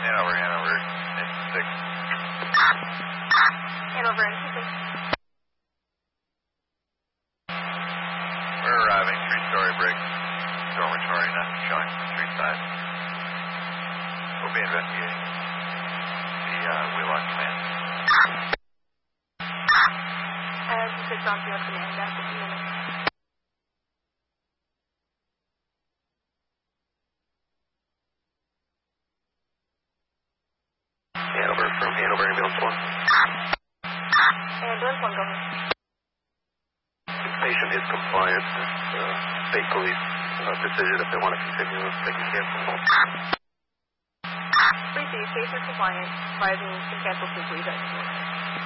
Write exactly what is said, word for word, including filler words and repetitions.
Hanover, Hanover, engine six. Hanover, engine six. We're arriving, three-story break. Dormitory, nothing showing from the street side. We'll be investigating the uh, Wheelock command. Engine six on field command, down fifty minutes. Hanover, from Hanover, ambulance one. Ambulance one, go ahead. Patient is compliant with uh, state police uh, decision if they want to continue taking care from home. Please see, patient is compliant, advising to cancel sleep leave at